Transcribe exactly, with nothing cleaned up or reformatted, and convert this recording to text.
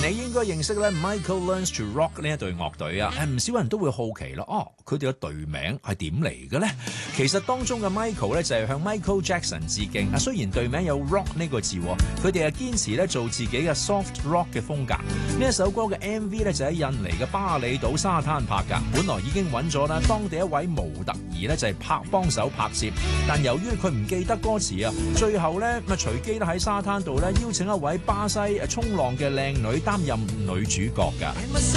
你應該認識咧 Michael Learns to Rock 呢一隊樂隊啊，唔少人都會好奇啦，哦，佢哋嘅隊名係點嚟嘅咧？其實當中嘅 Michael 咧就係向 Michael Jackson 致敬啊。雖然隊名有 rock 呢個字，佢哋係堅持咧做自己嘅 soft rock 嘅風格。呢一首歌嘅 M V 咧就喺印尼嘅巴厘島沙灘拍㗎，本來已經揾咗啦當地一位模特兒咧就係拍幫手拍攝，但由於佢唔記得歌詞啊，最後咧咪隨機咧喺沙灘度咧邀請一位巴西衝浪嘅靚女擔任女主角㗎。